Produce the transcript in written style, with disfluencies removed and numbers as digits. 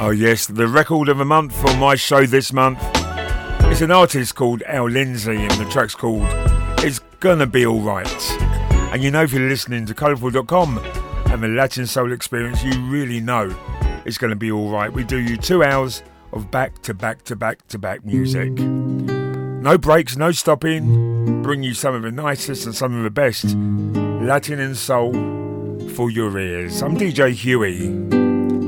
Oh yes, the record of the month for my show this month is an artist called Al Lindsay, and the track's called It's Gonna Be Alright. And you know, if you're listening to colourful.com and the Latin Soul Experience, you really know it's gonna be alright. We do you 2 hours of back to back music. No breaks, no stopping. Bring you some of the nicest and some of the best Latin and soul for your ears. I'm DJ Huey.